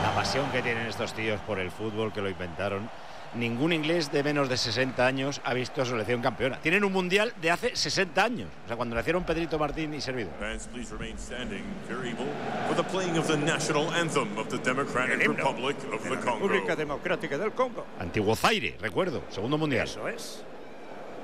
La pasión que tienen estos tíos por el fútbol, que lo inventaron. Ningún inglés de menos de 60 años ha visto a su selección campeona. Tienen un mundial de hace 60 años. O sea, cuando nacieron Pedrito Martín y servidor. República Democrática del Congo. Antiguo Zaire, recuerdo. Segundo mundial. Eso es.